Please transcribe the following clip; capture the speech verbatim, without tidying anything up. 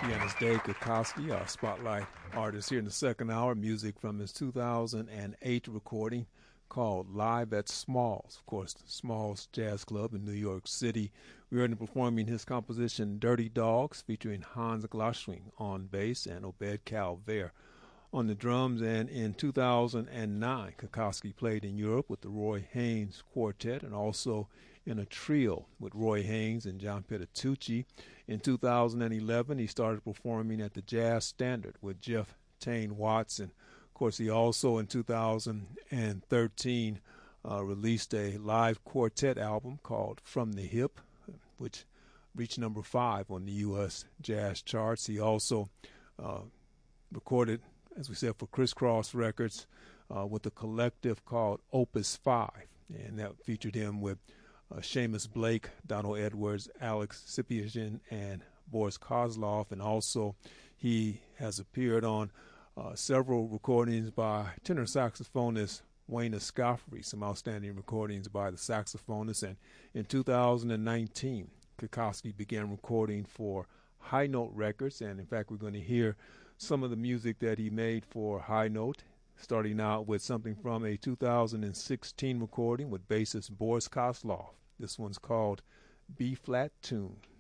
Pianist Dave Kikoski, our spotlight artist here in the second hour. Music from his two thousand eight recording called Live at Smalls. Of course, Smalls Jazz Club in New York City. We heard him performing his composition Dirty Dogs, featuring Hans Glosswing on bass and Obed Calvaire on the drums. And in two thousand nine, Kikoski played in Europe with the Roy Haynes Quartet and also in a trio with Roy Haynes and John Petitucci. In two thousand eleven, he started performing at the Jazz Standard with Jeff Tane Watson. Of course, he also in two thousand thirteen uh, released a live quartet album called From the Hip, which reached number five on the U S jazz charts. He also uh, recorded, as we said, for Crisscross Records uh, with a collective called Opus five, and that featured him with Uh, Seamus Blake, Donald Edwards, Alex Sipiagin, and Boris Kozlov. And also he has appeared on uh, several recordings by tenor saxophonist Wayne Escoffery, some outstanding recordings by the saxophonist. And in two thousand nineteen, Kikoski began recording for High Note Records. And in fact, we're going to hear some of the music that he made for High Note, starting out with something from a two thousand sixteen recording with bassist Boris Kozlov. This one's called B-Flat Tune.